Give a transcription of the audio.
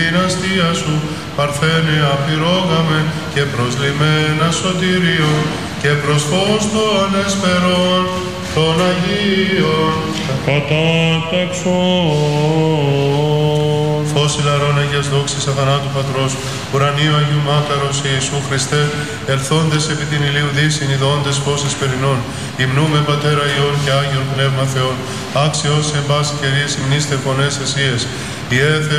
Δυναστεία σου, Παρθένε απειρόγαμε και προσλημμένα σωτήριο και προς φως το ανεσπερών των Αγίων. Κατάταξον. Φως ηλαρών Αγίας δόξης αθανάτου Πατρός, ουρανίου Αγίου Μάκαρος Ιησού Χριστέ, ελθόντες επί την ηλίου δύσιν, ιδώντες φως εσπερινών, υμνούμε Πατέρα Υιόν και Άγιον Πνεύμα Θεόν, άξιος εν πάση καιρής υμνήστε φωνές εσίες, η έθε